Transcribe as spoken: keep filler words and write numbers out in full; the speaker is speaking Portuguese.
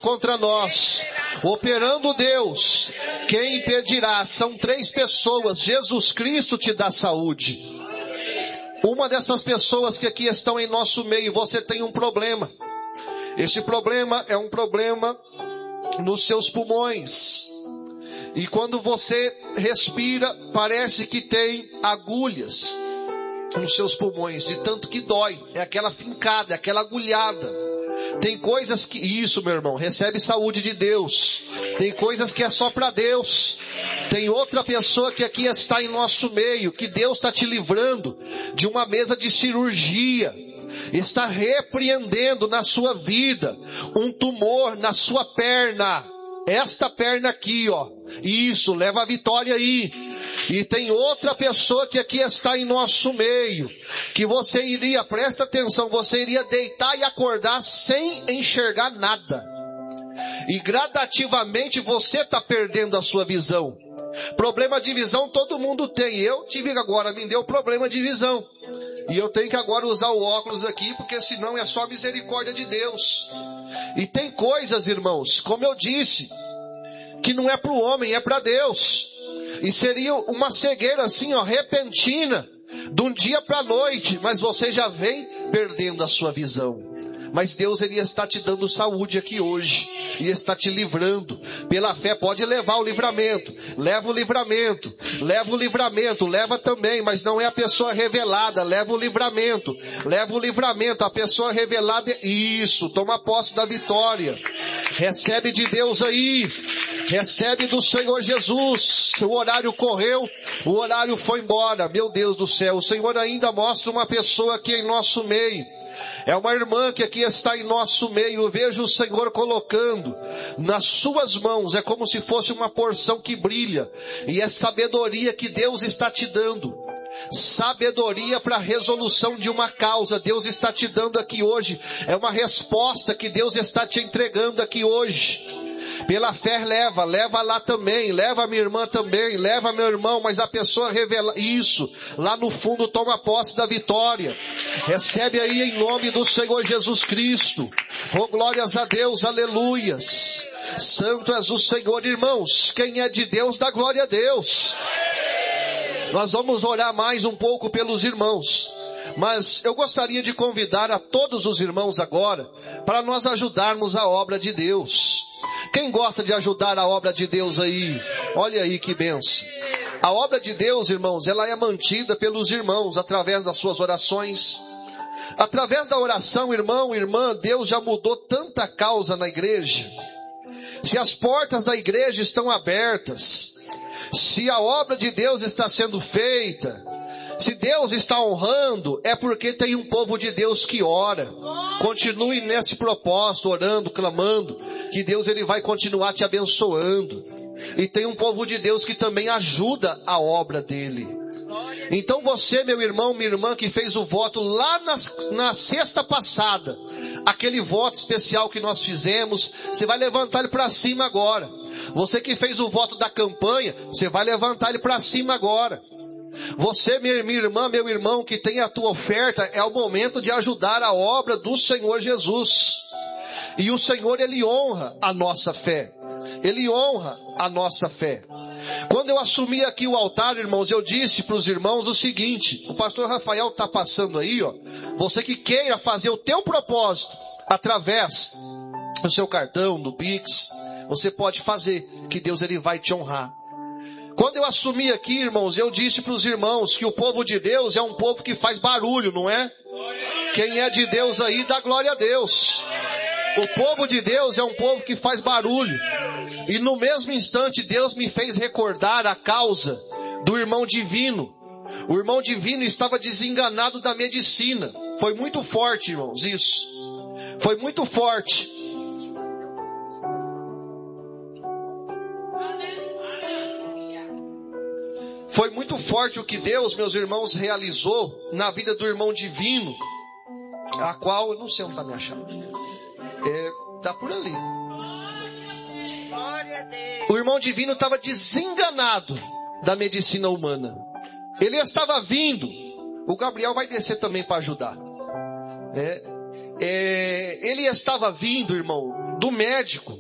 contra nós. Operando Deus, quem impedirá? São três pessoas. Jesus Cristo te dá saúde. Uma dessas pessoas que aqui estão em nosso meio, você tem um problema. Esse problema é um problema nos seus pulmões. E quando você respira, parece que tem agulhas nos seus pulmões, de tanto que dói. É aquela fincada, é aquela agulhada. Tem coisas que, isso meu irmão, recebe saúde de Deus. Tem coisas que é só para Deus. Tem outra pessoa que aqui está em nosso meio, que Deus está te livrando de uma mesa de cirurgia. Está repreendendo na sua vida um tumor na sua perna. Esta perna aqui, ó. Isso, leva a vitória aí. E tem outra pessoa que aqui está em nosso meio, que você iria, presta atenção, você iria deitar e acordar sem enxergar nada. E gradativamente você está perdendo a sua visão. Problema de visão todo mundo tem. Eu tive agora, me deu problema de visão. E eu tenho que agora usar o óculos aqui, porque senão é só misericórdia de Deus. E tem coisas, irmãos, como eu disse, que não é para o homem, é para Deus. E seria uma cegueira assim, ó, repentina, de um dia para a noite, mas você já vem perdendo a sua visão. Mas Deus, Ele está te dando saúde aqui hoje. E está te livrando. Pela fé, pode levar o livramento. Leva o livramento. Leva o livramento. Leva também, mas não é a pessoa revelada. Leva o livramento. Leva o livramento. A pessoa revelada é isso. Toma posse da vitória. Recebe de Deus aí. Recebe do Senhor Jesus. O horário correu. O horário foi embora. Meu Deus do céu. O Senhor ainda mostra uma pessoa aqui em nosso meio. É uma irmã que aqui está em nosso meio. Eu vejo o Senhor colocando nas suas mãos. É como se fosse uma porção que brilha. E é sabedoria que Deus está te dando. Sabedoria para a resolução de uma causa. Deus está te dando aqui hoje. É uma resposta que Deus está te entregando aqui hoje. Pela fé leva, leva lá também, leva a minha irmã também, leva meu irmão, mas a pessoa revela isso, lá no fundo toma posse da vitória. Recebe aí em nome do Senhor Jesus Cristo. Oh, glórias a Deus, aleluias. Santo és o Senhor, irmãos. Quem é de Deus, dá glória a Deus. Nós vamos orar mais um pouco pelos irmãos. Mas eu gostaria de convidar a todos os irmãos agora para nós ajudarmos a obra de Deus. Quem gosta de ajudar a obra de Deus aí? Olha aí que bênção. A obra de Deus, irmãos, ela é mantida pelos irmãos através das suas orações. Através da oração, irmão, irmã, Deus já mudou tanta causa na igreja. Se as portas da igreja estão abertas, se a obra de Deus está sendo feita, se Deus está honrando, é porque tem um povo de Deus que ora. Continue nesse propósito, orando, clamando, que Deus ele vai continuar te abençoando. E tem um povo de Deus que também ajuda a obra dele. Então você, meu irmão, minha irmã, que fez o voto lá na, na sexta passada, aquele voto especial que nós fizemos, você vai levantar ele para cima agora. Você que fez o voto da campanha, você vai levantar ele para cima agora. Você, minha irmã, meu irmão, que tem a tua oferta, é o momento de ajudar a obra do Senhor Jesus. E o Senhor, Ele honra a nossa fé. Ele honra a nossa fé. Quando eu assumi aqui o altar, irmãos, eu disse para os irmãos o seguinte, o pastor Rafael está passando aí, ó. Você que queira fazer o teu propósito através do seu cartão, do Pix, você pode fazer, que Deus ele vai te honrar. Quando eu assumi aqui, irmãos, eu disse para os irmãos que o povo de Deus é um povo que faz barulho, não é? Quem é de Deus aí, dá glória a Deus. O povo de Deus é um povo que faz barulho. E no mesmo instante, Deus me fez recordar a causa do irmão Divino. O irmão Divino estava desenganado da medicina. Foi muito forte, irmãos, isso. Foi muito forte. Foi muito forte o que Deus, meus irmãos, realizou na vida do irmão Divino, a qual, eu não sei onde está me achando, é, tá por ali. O irmão Divino estava desenganado da medicina humana. Ele estava vindo, o Gabriel vai descer também para ajudar. É, é, ele estava vindo, irmão, do médico,